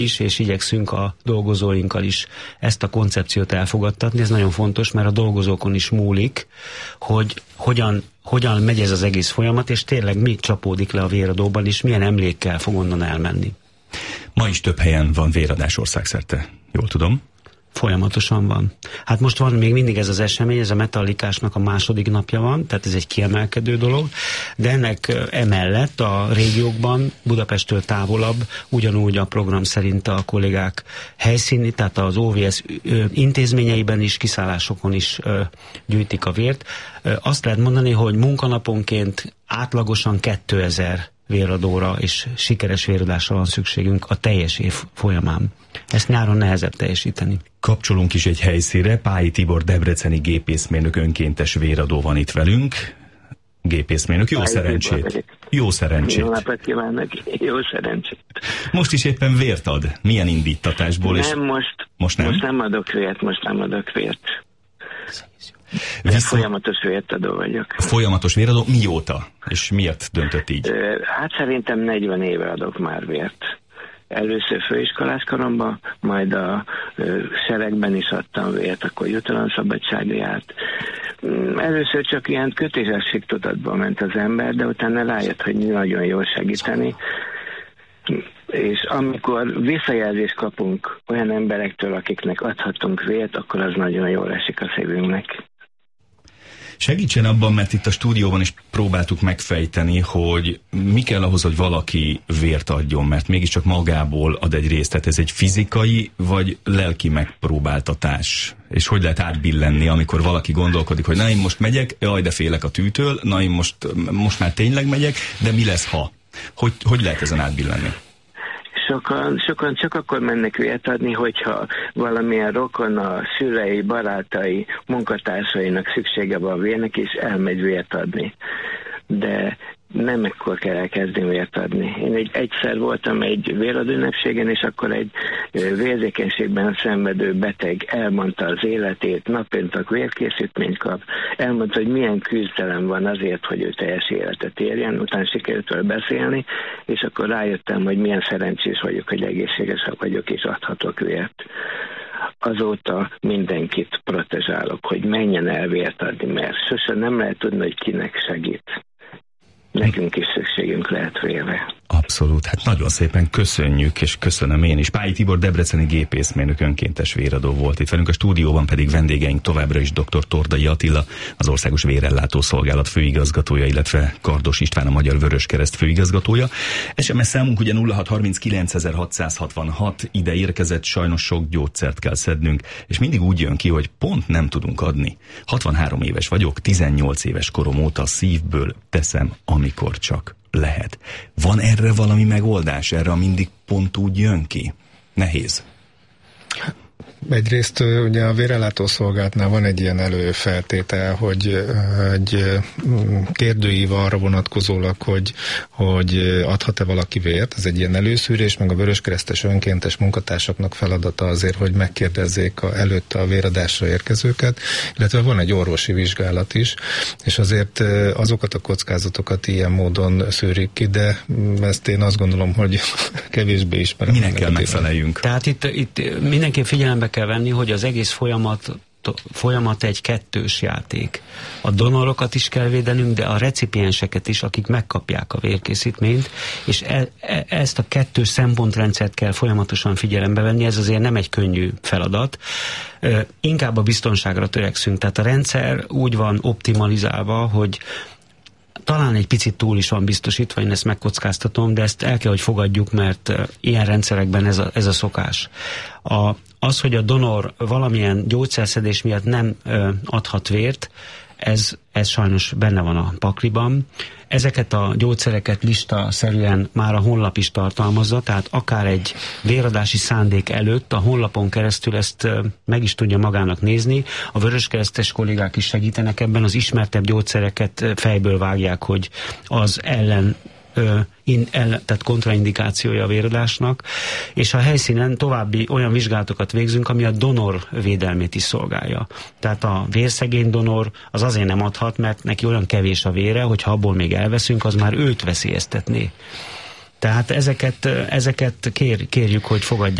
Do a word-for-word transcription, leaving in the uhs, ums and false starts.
is, és igyekszünk a dolgozóinkkal is ezt a koncepciót elfogadtatni. Ez nagyon fontos, mert a dolgozókon is múlik, hogy hogyan, hogyan megy ez az egész folyamat, és tényleg mi csapódik le a véradóban, és milyen emlékkel fog onnan elmenni. Ma is több helyen van véradás országszerte, jól tudom? Folyamatosan van. Hát most van még mindig ez az esemény, ez a Metallicásnak a második napja van, tehát ez egy kiemelkedő dolog, de ennek emellett a régiókban, Budapesttől távolabb, ugyanúgy a program szerint a kollégák helyszíni, tehát az o vé es intézményeiben is, kiszállásokon is gyűjtik a vért. Azt lehet mondani, hogy munkanaponként átlagosan kétezer véradóra és sikeres véradásra van szükségünk a teljes év folyamán. Ezt nyáron nehezebb teljesíteni. Kapcsolunk is egy helyszínre. Pályi Tibor debreceni gépészmérnök önkéntes véradó van itt velünk. Gépészmérnök, jó Pályi szerencsét! Jó szerencsét! Jó napot kívánok, jó szerencsét! Most is éppen vért ad? Milyen indítatásból? Nem, és... most, most nem? Most nem adok vért, most nem adok vért. Vissza... Folyamatos vértadó vagyok. Folyamatos véradó? Mióta? És miért döntött így? Hát szerintem negyven éve adok már vért. Először főiskolás koromban, majd a ö, seregben is adtam vért, akkor jutalomszabadságra járt. Először csak ilyen kötésességtudatban ment az ember, de utána rájött, hogy nagyon jól segíteni. És amikor visszajelzést kapunk olyan emberektől, akiknek adhatunk vért, akkor az nagyon jól esik a szívünknek. Segítsen abban, mert itt a stúdióban is próbáltuk megfejteni, hogy mi kell ahhoz, hogy valaki vért adjon, mert mégiscsak magából ad egy részt. Tehát ez egy fizikai vagy lelki megpróbáltatás? És hogy lehet átbillenni, amikor valaki gondolkodik, hogy na én most megyek, jaj, de félek a tűtől, na én most, most már tényleg megyek, de mi lesz, ha? Hogy, hogy lehet ezen átbillenni? Sokan, sokan csak akkor mennek vért adni, hogyha valamilyen rokona, szülei, barátai, munkatársainak szüksége van vérnek, és elmegy vért adni. De nem ekkor kell elkezdeni vért adni. Én egy, egyszer voltam egy véradóünnepségen, és akkor egy vérzékenységben szenvedő beteg elmondta az életét, napintak vérkészítményt kap, elmondta, hogy milyen küzdelem van azért, hogy ő teljes életet érjen, utána sikerült vele beszélni, és akkor rájöttem, hogy milyen szerencsés vagyok, hogy egészséges vagyok, és adhatok vért. Azóta mindenkit protezsálok, hogy menjen el vért adni, mert sose nem lehet tudni, hogy kinek segít. Nekünk is szükségünk lehet vérre. Abszolút, hát nagyon szépen köszönjük, és köszönöm én is. Pályi Tibor debreceni gépészmérnök önkéntes véradó volt itt velünk, a stúdióban pedig vendégeink továbbra is dr. Tordai Attila, az Országos Vérellátó Szolgálat főigazgatója, illetve Kardos István, a Magyar Vöröskereszt főigazgatója. es em es számunk ugye nulla hat harminckilencezer-hatszázhatvanhat, ide érkezett, sajnos sok gyógyszert kell szednünk, és mindig úgy jön ki, hogy pont nem tudunk adni. hatvanhárom éves vagyok, tizennyolc éves korom óta szívből teszem, amikor csak lehet. Van erre valami megoldás? Erre mindig pont úgy jön ki? Nehéz. Egyrészt ugye a vérellátószolgálatnál van egy ilyen előfeltétel, hogy egy kérdőív arra vonatkozólag, hogy, hogy adhat-e valaki vért, ez egy ilyen előszűrés, meg a vöröskeresztes önkéntes munkatársaknak feladata azért, hogy megkérdezzék a, előtte a véradásra érkezőket, illetve van egy orvosi vizsgálat is, és azért azokat a kockázatokat ilyen módon szűrik ki, de ezt én azt gondolom, hogy kevésbé ismerem. Minek kell megfeleljünk? Tehát itt, itt mindenképp figyelembe kell venni, hogy az egész folyamat, folyamat egy kettős játék. A donorokat is kell védenünk, de a recipienseket is, akik megkapják a vérkészítményt, és e, e, ezt a kettős szempontrendszert kell folyamatosan figyelembe venni, ez azért nem egy könnyű feladat. E, inkább a biztonságra törekszünk, tehát a rendszer úgy van optimalizálva, hogy talán egy picit túl is van biztosítva, én ezt megkockáztatom, de ezt el kell, hogy fogadjuk, mert uh, ilyen rendszerekben ez a, ez a szokás. A, az, hogy a donor valamilyen gyógyszerszedés miatt nem uh, adhat vért, ez, ez sajnos benne van a pakliban. Ezeket a gyógyszereket listaszerűen már a honlap is tartalmazza, tehát akár egy véradási szándék előtt a honlapon keresztül ezt meg is tudja magának nézni. A vöröskeresztes kollégák is segítenek ebben, az ismertebb gyógyszereket fejből vágják, hogy az ellen Ö, in, el, tehát kontraindikációja a véradásnak, és a helyszínen további olyan vizsgálatokat végzünk, ami a donor védelmét is szolgálja. Tehát a vérszegény donor az azért nem adhat, mert neki olyan kevés a vére, hogyha abból még elveszünk, az már őt veszélyeztetné. Tehát ezeket, ezeket kér, kérjük, hogy fogadják